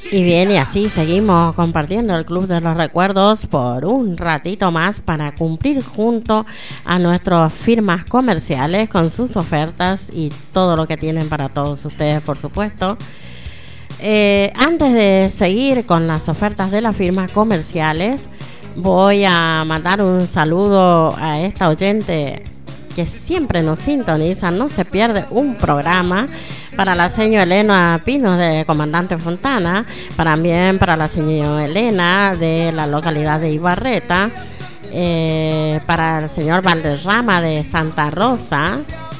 Y bien, y así seguimos compartiendo el Club de los Recuerdos por un ratito más para cumplir junto a nuestras firmas comerciales con sus ofertas y todo lo que tienen para todos ustedes, por supuesto. Antes de seguir con las ofertas de las firmas comerciales, voy a mandar un saludo a esta oyente que siempre nos sintoniza, no se pierde un programa, para la señora Elena Pinos de Comandante Fontana, también para la señora Elena de la localidad de Ibarreta, para el señor Valderrama de Santa Rosa.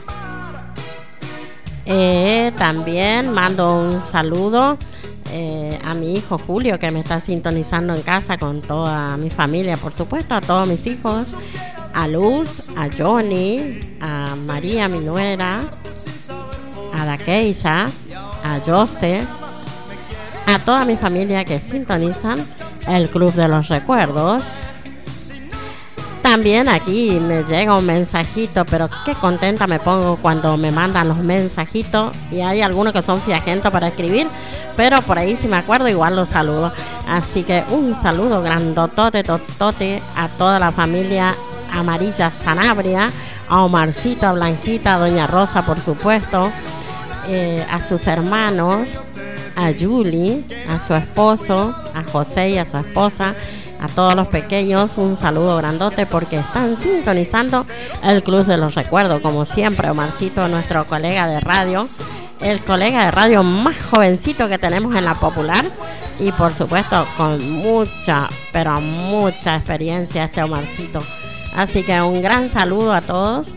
También mando un saludo a mi hijo Julio, que me está sintonizando en casa con toda mi familia, por supuesto, a todos mis hijos, a Luz, a Johnny, a María, mi nuera, a Dakeisha, a Jose, a toda mi familia que sintonizan el Club de los Recuerdos. También aquí me llega un mensajito, pero qué contenta me pongo cuando me mandan los mensajitos, y hay algunos que son fiajentos para escribir, pero por ahí si me acuerdo igual los saludo. Así que un saludo grandotote, totote a toda la familia Amarilla Sanabria, a Omarcito, a Blanquita, a Doña Rosa, por supuesto, a sus hermanos, a Julie, a su esposo, a José y a su esposa, a todos los pequeños, un saludo grandote porque están sintonizando el Club de los Recuerdos. Como siempre, Omarcito, nuestro colega de radio, el colega de radio más jovencito que tenemos en la Popular, y por supuesto con mucha, pero mucha experiencia este Omarcito. Así que un gran saludo a todos.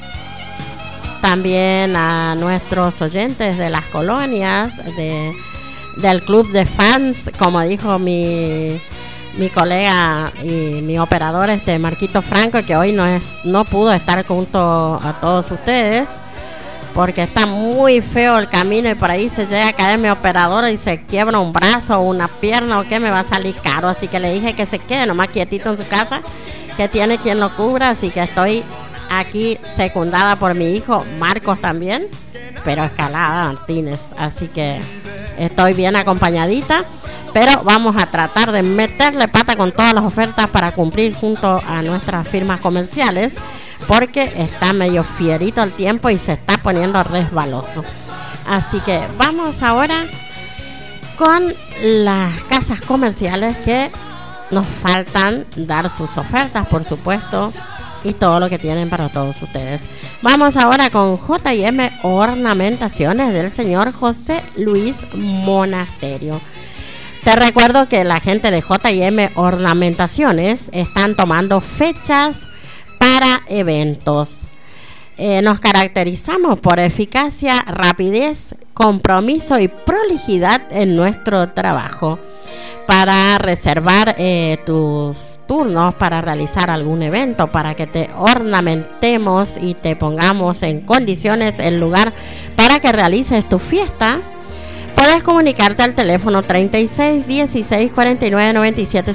También a nuestros oyentes de las colonias, del club de fans, como dijo mi colega y mi operador Marquito Franco, que hoy no pudo estar junto a todos ustedes porque está muy feo el camino y por ahí se llega a caer mi operador y se quiebra un brazo o una pierna o que me va a salir caro. Así que le dije que se quede nomás quietito en su casa, que tiene quien lo cubra. Así que estoy aquí secundada por mi hijo Marcos también, pero Escalada Martínez, así que estoy bien acompañadita, pero vamos a tratar de meterle pata con todas las ofertas para cumplir junto a nuestras firmas comerciales, porque está medio fierito el tiempo y se está poniendo resbaloso. Así que vamos ahora con las casas comerciales que nos faltan dar sus ofertas, por supuesto, y todo lo que tienen para todos ustedes. Vamos ahora con J&M Ornamentaciones del señor José Luis Monasterio. Te recuerdo que la gente de J&M Ornamentaciones están tomando fechas para eventos. Nos caracterizamos por eficacia, rapidez, compromiso y prolijidad en nuestro trabajo. Para reservar tus turnos para realizar algún evento, para que te ornamentemos y te pongamos en condiciones el lugar para que realices tu fiesta, puedes comunicarte al teléfono 36 16 49 97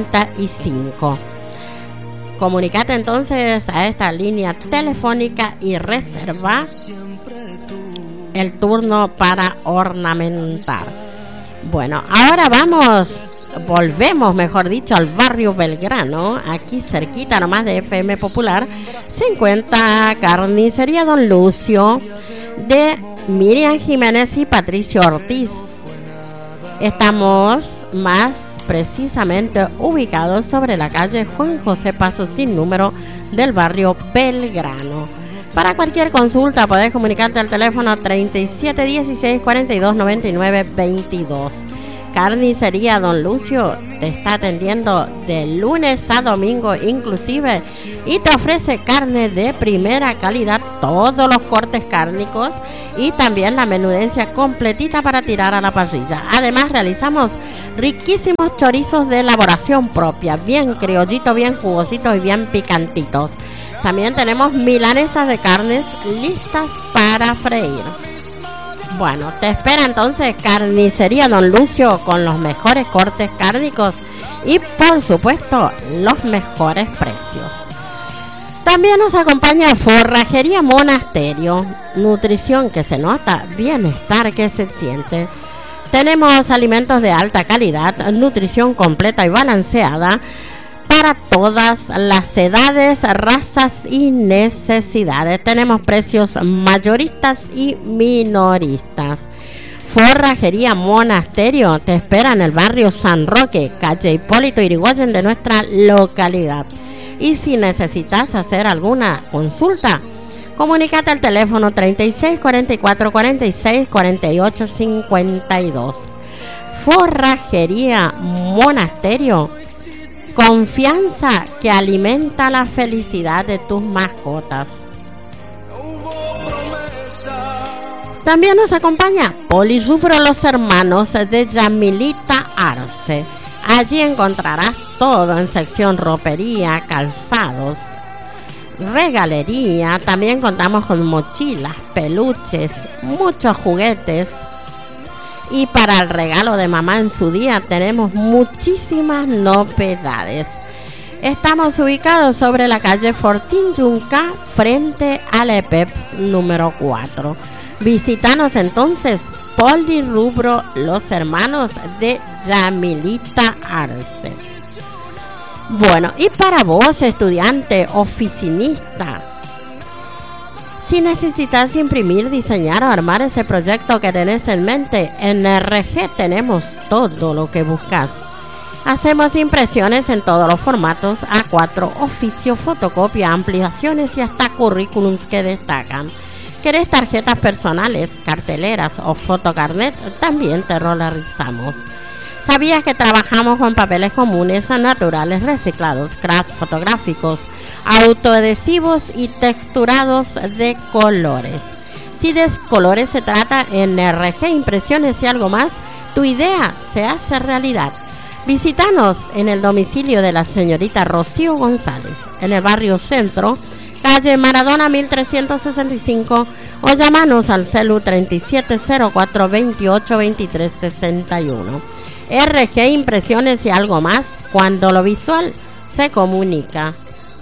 55. Comunicate entonces a esta línea telefónica y reserva el turno para ornamentar. Bueno, ahora volvemos, mejor dicho, al barrio Belgrano. Aquí cerquita nomás de FM Popular se encuentra Carnicería Don Lucio de Miriam Jiménez y Patricio Ortiz. Estamos más precisamente ubicados sobre la calle Juan José Paso sin número del barrio Belgrano. Para cualquier consulta podés comunicarte al teléfono 37 16 42 99 22. Carnicería Don Lucio te está atendiendo de lunes a domingo inclusive y te ofrece carne de primera calidad, todos los cortes cárnicos y también la menudencia completita para tirar a la parrilla. Además realizamos riquísimos chorizos de elaboración propia, bien criollitos, bien jugositos y bien picantitos. También tenemos milanesas de carnes listas para freír. Bueno, te espera entonces Carnicería Don Lucio con los mejores cortes cárnicos y por supuesto los mejores precios. También nos acompaña Forrajería Monasterio, nutrición que se nota, bienestar que se siente. Tenemos alimentos de alta calidad, nutrición completa y balanceada para todas las edades, razas y necesidades. Tenemos precios mayoristas y minoristas. Forrajería Monasterio te espera en el barrio San Roque, calle Hipólito Yrigoyen de nuestra localidad. Y si necesitas hacer alguna consulta, comunícate al teléfono 36 44 46 48 52. Forrajería Monasterio, confianza que alimenta la felicidad de tus mascotas. También nos acompaña Polirrubro Los Hermanos de Yamilita Arce. Allí encontrarás todo en sección ropería, calzados, regalería. También contamos con mochilas, peluches, muchos juguetes. Y para el regalo de mamá en su día tenemos muchísimas novedades. Estamos ubicados sobre la calle Fortín Yunca, frente al EPEPS número 4. Visítanos entonces, Polirrubro Los Hermanos de Yamilita Arce. Bueno, y para vos, estudiante, oficinista, si necesitas imprimir, diseñar o armar ese proyecto que tenés en mente, en RG tenemos todo lo que buscas. Hacemos impresiones en todos los formatos: A4, oficio, fotocopia, ampliaciones y hasta currículums que destacan. ¿Querés tarjetas personales, carteleras o fotocarnet? También te rolarizamos. ¿Sabías que trabajamos con papeles comunes, naturales, reciclados, craft fotográficos, autoadhesivos y texturados de colores? Si de colores se trata, en RG Impresiones y algo más, tu idea se hace realidad. Visítanos en el domicilio de la señorita Rocío González, en el barrio Centro, calle Maradona 1365, o llamanos al celu 3704 28 23 61. RG Impresiones y algo más, cuando lo visual se comunica.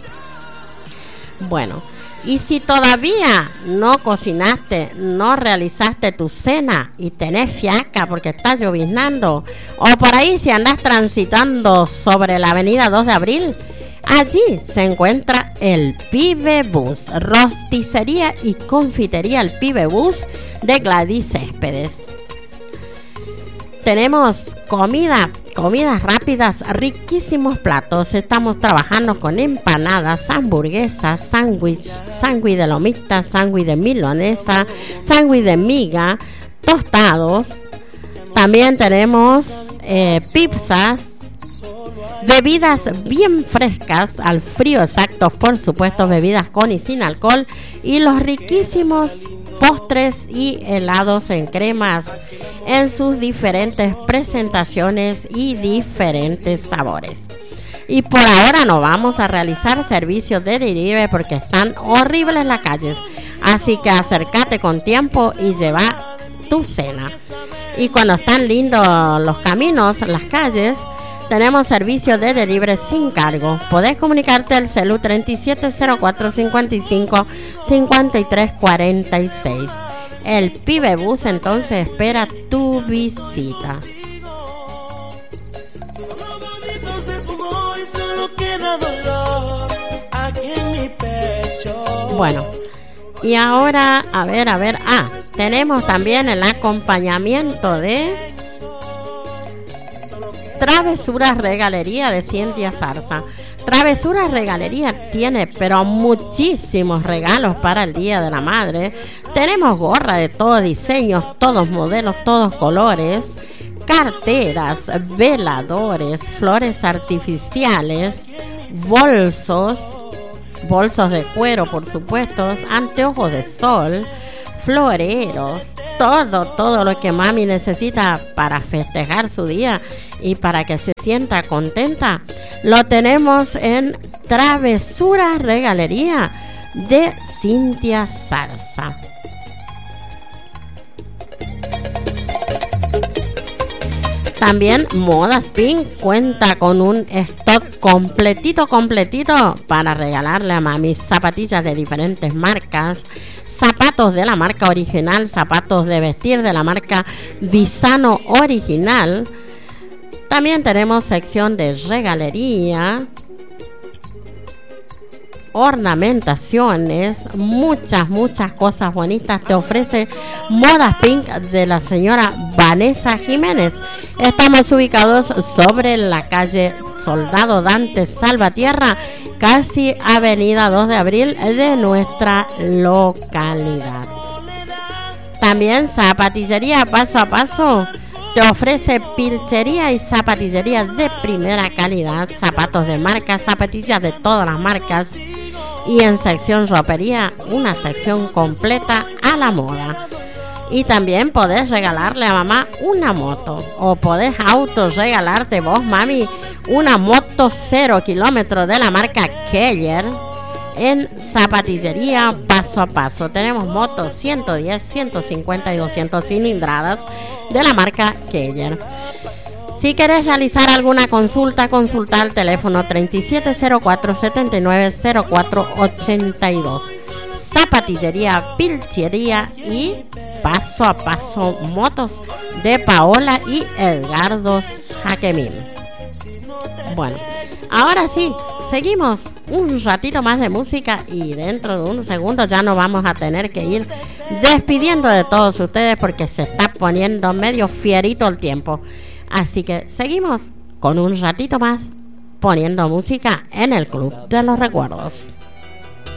Bueno, y si todavía no cocinaste, no realizaste tu cena y tenés fiaca porque está lloviznando, o por ahí si andás transitando sobre la avenida 2 de abril, allí se encuentra el Pibe Bus, rosticería y confitería El Pibe Bus de Gladys Céspedes. Tenemos comidas rápidas, riquísimos platos. Estamos trabajando con empanadas, hamburguesas, sándwich de lomita, sándwich de milanesa, sándwich de miga, tostados. También tenemos pizzas, bebidas bien frescas, al frío exacto, por supuesto, bebidas con y sin alcohol, y los riquísimos postres y helados en cremas en sus diferentes presentaciones y diferentes sabores. Y por ahora no vamos a realizar servicios de delivery porque están horribles las calles, así que acércate con tiempo y lleva tu cena. Y cuando están lindos los caminos, las calles, tenemos servicio de delivery sin cargo. Podés comunicarte al celu 3704 55 53 46. El Pibe Bus entonces espera tu visita. Bueno, y ahora, a ver, tenemos también el acompañamiento de Travesuras Regalería de Cintia Zarza. Travesuras Regalería tiene pero muchísimos regalos para el Día de la Madre. Tenemos gorra de todos diseños, todos modelos, todos colores, carteras, veladores, flores artificiales, bolsos de cuero, por supuesto, anteojos de sol, floreros, todo lo que mami necesita para festejar su día y para que se sienta contenta, lo tenemos en Travesuras Regalería de Cintia Zarza. También Modas Pink cuenta con un stock completito para regalarle a mami. Zapatillas de diferentes marcas, zapatos zapatos de la marca original, zapatos de vestir de la marca Visano original. También tenemos sección de regalería, ornamentaciones, muchas cosas bonitas. Te ofrece Modas Pink de la señora Vanessa Jiménez. Estamos ubicados sobre la calle Soldado Dante Salvatierra, casi avenida 2 de abril de nuestra localidad. También Zapatillería Paso a Paso te ofrece pilchería y zapatillería de primera calidad, zapatos de marca, zapatillas de todas las marcas. Y en sección ropería, una sección completa a la moda. Y también podés regalarle a mamá una moto, o podés regalarte vos, mami, una moto 0 kilómetros de la marca Keller. En Zapatillería Paso a Paso tenemos motos 110, 150 y 200 cilindradas de la marca Keller. Si querés realizar alguna consulta, consulta al teléfono 3704-790482. Zapatillería, pilchería y Paso a Paso motos de Paola y Edgardo Jaquemín. Bueno, ahora sí, seguimos un ratito más de música y dentro de unos segundos ya nos vamos a tener que ir despidiendo de todos ustedes porque se está poniendo medio fierito el tiempo. Así que seguimos con un ratito más poniendo música en el Club de los Recuerdos.